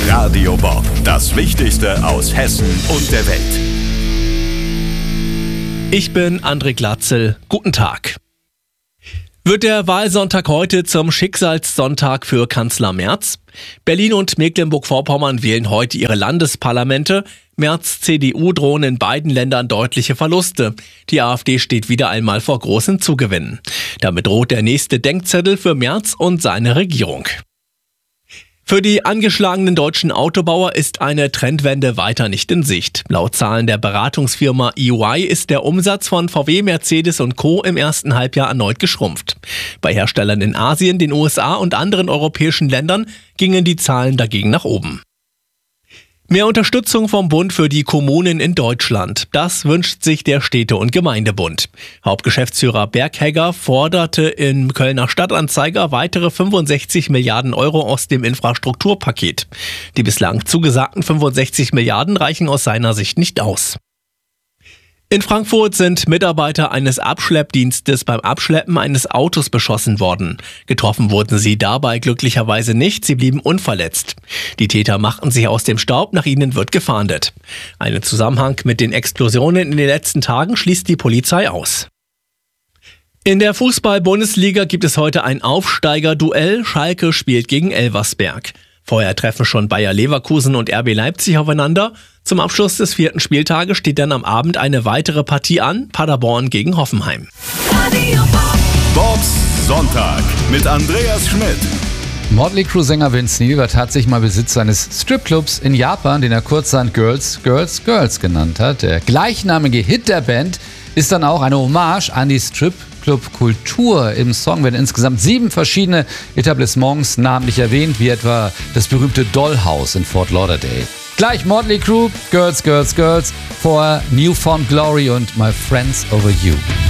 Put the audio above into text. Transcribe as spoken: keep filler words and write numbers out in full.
Radio Bob, das Wichtigste aus Hessen und der Welt. Ich bin André Glatzel. Guten Tag. Wird der Wahlsonntag heute zum Schicksalssonntag für Kanzler Merz? Berlin und Mecklenburg-Vorpommern wählen heute ihre Landesparlamente. Merz' C D U drohen in beiden Ländern deutliche Verluste. Die AfD steht wieder einmal vor großen Zugewinnen. Damit droht der nächste Denkzettel für Merz und seine Regierung. Für die angeschlagenen deutschen Autobauer ist eine Trendwende weiter nicht in Sicht. Laut Zahlen der Beratungsfirma E Y ist der Umsatz von V W, Mercedes und Co. im ersten Halbjahr erneut geschrumpft. Bei Herstellern in Asien, den U S A und anderen europäischen Ländern gingen die Zahlen dagegen nach oben. Mehr Unterstützung vom Bund für die Kommunen in Deutschland. Das wünscht sich der Städte- und Gemeindebund. Hauptgeschäftsführer Berghegger forderte im Kölner Stadtanzeiger weitere fünfundsechzig Milliarden Euro aus dem Infrastrukturpaket. Die bislang zugesagten fünfundsechzig Milliarden reichen aus seiner Sicht nicht aus. In Frankfurt sind Mitarbeiter eines Abschleppdienstes beim Abschleppen eines Autos beschossen worden. Getroffen wurden sie dabei glücklicherweise nicht, sie blieben unverletzt. Die Täter machten sich aus dem Staub, nach ihnen wird gefahndet. Einen Zusammenhang mit den Explosionen in den letzten Tagen schließt die Polizei aus. In der Fußball-Bundesliga gibt es heute ein Aufsteiger-Duell. Schalke spielt gegen Elversberg. Vorher treffen schon Bayer Leverkusen und R B Leipzig aufeinander. Zum Abschluss des vierten Spieltages steht dann am Abend eine weitere Partie an, Paderborn gegen Hoffenheim. Bobs Sonntag mit Andreas Schmidt. Motley Crue-Sänger Vince Neil wird tatsächlich mal Besitzer eines Stripclubs in Japan, den er kurzerhand Girls, Girls, Girls genannt hat. Der gleichnamige Hit der Band ist dann auch eine Hommage an die Stripclub-Kultur. Im Song werden insgesamt sieben verschiedene Etablissements namentlich erwähnt, wie etwa das berühmte Dollhouse in Fort Lauderdale. Gleich Motley Crue, Girls, Girls, Girls, vorher Newfound Glory und My Friends Over You.